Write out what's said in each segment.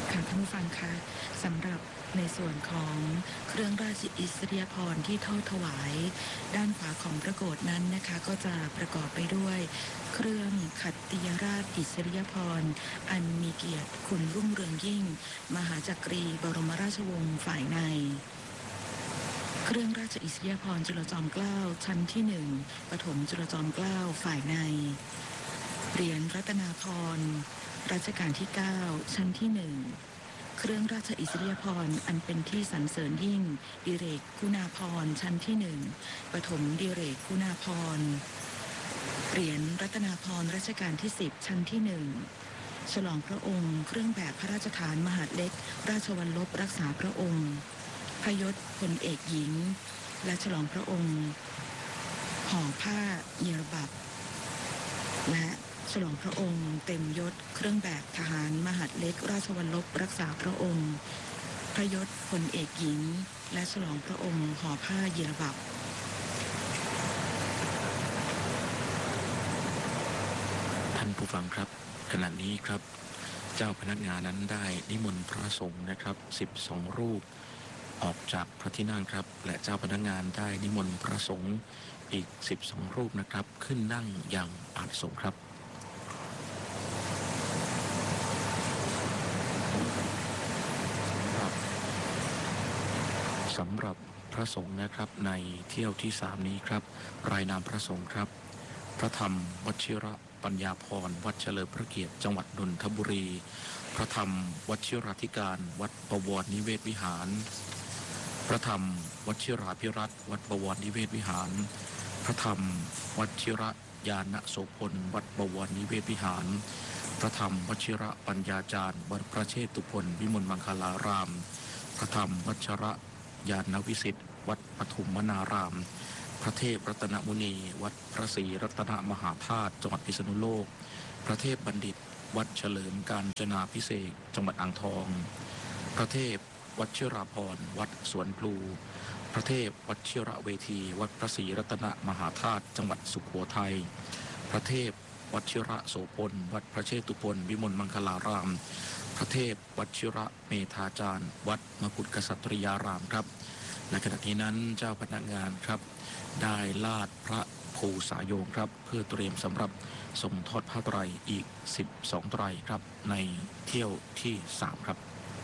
ค่ะท่านผู้ฟังคะสำหรับในส่วนของเครื่องราชอิสริยาภรณ์ที่ทอดถวายด้านขวาของพระโกฐนั้นนะคะก็จะประกอบไปด้วยเครื่องขัตติยราชอิสริยาภรณ์อันมีเกียรติคุณรุ่งเรืองยิ่งมหาจักรีบรมราชวงศ์ฝ่ายในเครื่องราชอิสริยาภรณ์จุลจอมเกล้าชั้นที่หนึ่งปฐมจุลจอมเกล้าฝ่ายในเหรียญรัตนาภรณ์รัชกาลที่9ชั้นที่หนึ่งเครื่องราชอิสริยาภรณ์อันเป็นที่สรรเสริญยิ่งดิเรกคุณาภรณ์ชั้นที่หนึ่งปฐมดิเรกคุณาภรณ์เหรียญรัตนาภรณ์รัชกาลที่10ชั้นที่หนึ่งฉลองพระองค์เครื่องแบบพระราชทานมหาดเล็กราชวัลลบรักษาพระองค์พยศพลเอกหญิงและฉลองพระองค์ห่อผ้าเยรบับและฉลองพระองค์เต็มยศเครื่องแบบทหารมหาดเล็กราชวัลลบรักษาพระองค์พยศพลเอกหญิงและฉลองพระองค์ห่อผ้าเยรบับท่านผู้ฟังครับขณะนี้ครับเจ้าพนักงานนั้นได้นิมนต์พระสงฆ์นะครับ12รูปออกจากพระที่นั่งครับและเจ้าพนักงานได้นิมนต์พระสงฆ์อีก12รูปนะครับขึ้นนั่งอย่างอาสมครับสำหรับพระสงฆ์นะครับในเที่ยวที่3นี้ครับรายนามพระสงฆ์ครับพระธรรมวชิระปัญญาภรณ์วัดเฉลิมพระเกียรติจังหวัดนนทบุรีพระธรรมวชิราธิการวัดบวรนิเวศวิหารพระธรรมวชิราภิรัตน์วัดบวรนิเวศวิหารพระธรรมวชิระญาณโสพลวัดบวรนิเวศวิหารพระธรรมวชิระปัญญาจารย์วัดพระเชตุพนวิมลมังคลารามพระธรรมวชิระญาณวิสิทธิ์วัดปฐุมวนารามพระเทพรัตนมุนีวัดพระศรีรัตนมหาธาตุจังหวัดพิษณุโลกพระเทพบัณฑิตวัดเฉลิมกาญจนาภิเษกจังหวัดอ่างทองพระเทพวชิราภรณ์วัดสวนพลูพระเทพวชิระเวทีวัดพระศรีรัตนมหาธาตุจังหวัดสุโขทัยพระเทพวชิระโสพลวัดพระเชตุพนวิมลมังคลารามพระเทพวชิระเมธาจารย์วัดมกุฏกษัตริยารามครับในขณะนี้นั้นเจ้าพนักงานครับได้ลาดพระภูสายโยงครับเพื่อเตรียมสำหรับส่งทอดผ้าไตรอีก12ไตรครับในเที่ยวที่3ครับ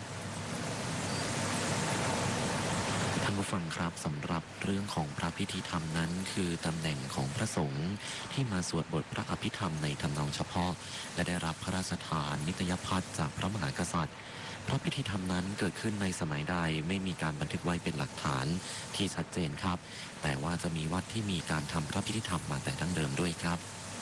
ท่านผู้ฟังครับสำหรับเรื่องของพระพิธีธรรมนั้นคือตำแหน่งของพระสงฆ์ที่มาสวดบทพระอภิธรรมในทำนองเฉพาะและได้รับพระราชทานนิตยพัฒน์จากพระมหากษัตริย์พระพิธีธรรมนั้นเกิดขึ้นในสมัยใดไม่มีการบันทึกไว้เป็นหลักฐานที่ชัดเจนครับแต่ว่าจะมีวัดที่มีการทำพระพิธีธรรมมาแต่ดั้งเดิมด้วยครับ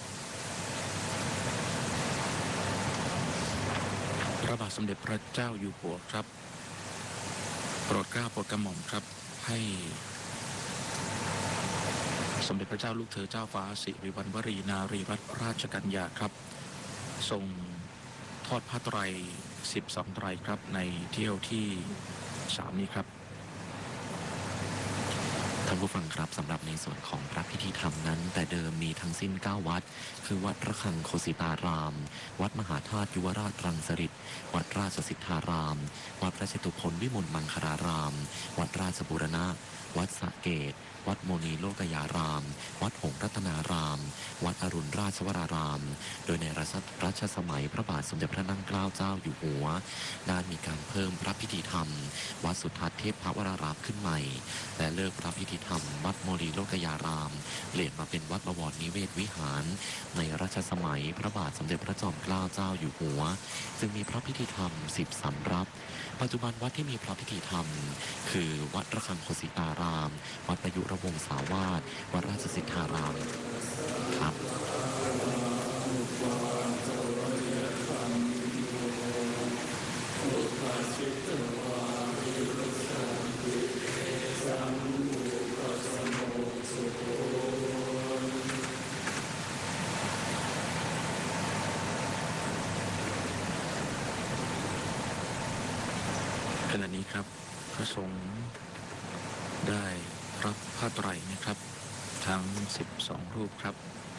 พระบาทสมเด็จพระเจ้าอยู่หัวครับโปรดเกล้าโปรดกระหม่อมครับให้สมเด็จพระเจ้าลูกเธอเจ้าฟ้าสิริวัณวรีนารีรัตนราชกัญญาครับทรงทอดผ้าไตร12ไตรครับในเที่ยวที่3นี้ครับท่านผู้ฟังครับสำหรับในส่วนของพระพิธีธรรมนั้นแต่เดิมมีทั้งสิ้น9วัดคือวัดระฆังโคสิตารามวัดมหาธาตุยุวราชรังสฤษฎิวัดราชสิทธารามวัดพระเชตุพนวิมลมังคลารามวัดราชบูรณะวัดสระเกตวัดโมนีโลกยารามวัดหงส์รัตนารามวัดอรุณราชวรารามโดยในรัชสมัยพระบาทสมเด็จพระนั่งเกล้าเจ้าอยู่หัวได้มีการเพิ่มพระพิธีธรรมวัดสุทัศน์เทพวรารามขึ้นใหม่และเลิกพระพิธีธรรมวัดโมนีโลกยารามเปลี่ยนมาเป็นวัดบวรนิเวศวิหารในรัชสมัยพระบาทสมเด็จพระจอมเกล้าเจ้าอยู่หัวจึงมีพระพิธีธรรม10สำรับปัจจุบันวัดที่มีพระพิธีธรรมคือวัดระฆังโคสิตารามวัดประยุรวงศาวาสวัดราชสิทธารามครับขณะนี้ครับพระสงฆ์ได้รับผ้าไตรนะครับทั้ง12รูปครับ